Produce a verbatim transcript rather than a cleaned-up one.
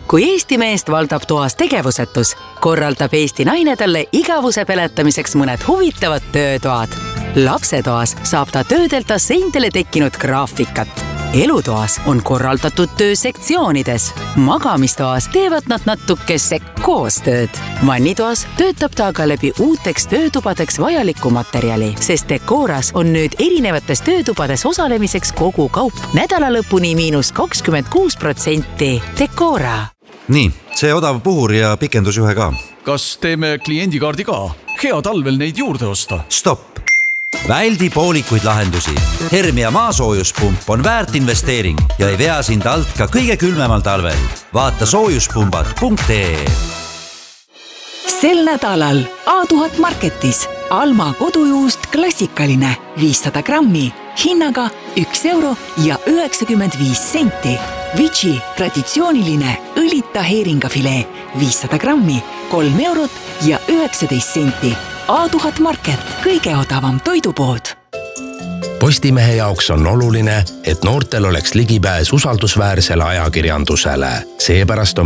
Kui Eesti meest valdab toas tegevusetus, korraldab Eesti naine talle igavuse peletamiseks mõned huvitavad töötoad. Lapsetoas saab ta töödelda seintele tekkinud graafikat. Elutoas on korraldatud töö sektsioonides. Magamistoas teevad nad natukese koostööd. Vannitoas töötab ta aga läbi uuteks töötubadeks vajaliku materjali, sest Decoras on nüüd erinevates töötubades osalemiseks kogu kaup nädala lõpuni miinus kakskümmend kuus protsenti. Decora. Nii, see odav puhur ja pikendusjuhe ka. Kas teeme kliendikaardi ka? Hea talvel neid juurde osta. Stopp! Väldi poolikuid lahendusi. Hermia maasoojuspump on väärt investeering ja ei vea sind alt ka kõige külmemal talvel. Vaata soojuspumbad punkt ee. Sel nädalal A tuhat Marketis Alma kodujuust klassikaline viissada grammi hinnaga üks euro ja üheksakümmend viis senti. Vici traditsiooniline õlita heeringafilee viissada grammi kolm eurot ja üheksateist senti. A tuhat Market, kõige odavam toidupood. Postimehe jaoks on oluline, et noortel oleks ligipääs usaldusväärsele ajakirjandusele. Seepärast on